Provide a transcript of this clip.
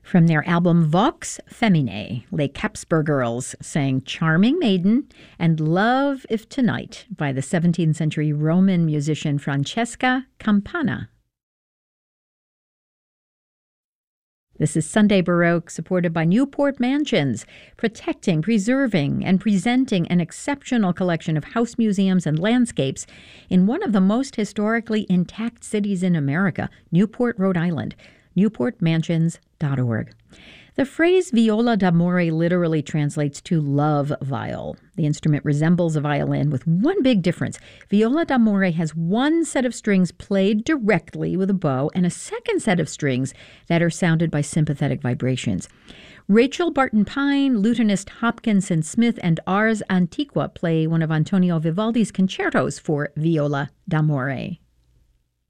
From their album Vox Feminae, Les Capsper Girls sang Charming Maiden and Love If Tonight by the 17th century Roman musician Francesca Campana. This is Sunday Baroque, supported by Newport Mansions, protecting, preserving, and presenting an exceptional collection of house museums and landscapes in one of the most historically intact cities in America, Newport, Rhode Island. NewportMansions.org. The phrase viola d'amore literally translates to love viol. The instrument resembles a violin with one big difference. Viola d'amore has one set of strings played directly with a bow and a second set of strings that are sounded by sympathetic vibrations. Rachel Barton Pine, lutenist Hopkinson Smith, and Ars Antiqua play one of Antonio Vivaldi's concertos for viola d'amore.